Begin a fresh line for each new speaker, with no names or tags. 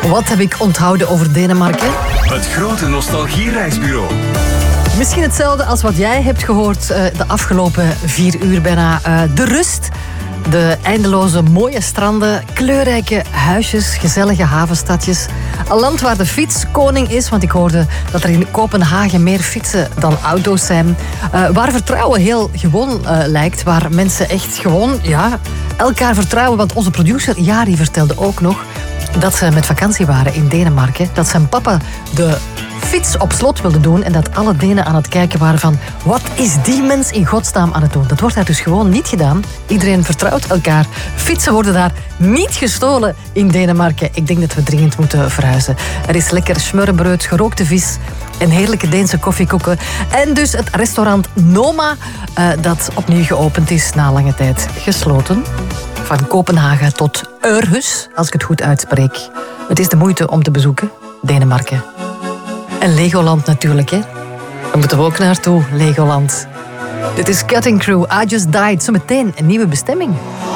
Wat heb ik onthouden over Denemarken?
Het grote nostalgiereisbureau.
Misschien hetzelfde als wat jij hebt gehoord de afgelopen 4 uur bijna. De rust, de eindeloze mooie stranden, kleurrijke huisjes, gezellige havenstadjes. Een land waar de fiets koning is, want ik hoorde dat er in Kopenhagen meer fietsen dan auto's zijn. Waar vertrouwen heel gewoon lijkt, waar mensen echt gewoon elkaar vertrouwen. Want onze producer Jari vertelde ook nog dat ze met vakantie waren in Denemarken. Dat zijn papa de fiets op slot wilde doen en dat alle Denen aan het kijken waren van wat is die mens in godsnaam aan het doen? Dat wordt daar dus gewoon niet gedaan. Iedereen vertrouwt elkaar. Fietsen worden daar niet gestolen in Denemarken. Ik denk dat we dringend moeten verhuizen. Er is lekker smørrebrød, gerookte vis en heerlijke Deense koffiekoeken. En dus het restaurant Noma dat opnieuw geopend is na lange tijd gesloten. Van Kopenhagen tot Aarhus, als ik het goed uitspreek. Het is de moeite om te bezoeken, Denemarken. En Legoland natuurlijk, hè. Daar moeten we ook naartoe, Legoland. Dit is Cutting Crew, I Just Died. Zometeen een nieuwe bestemming.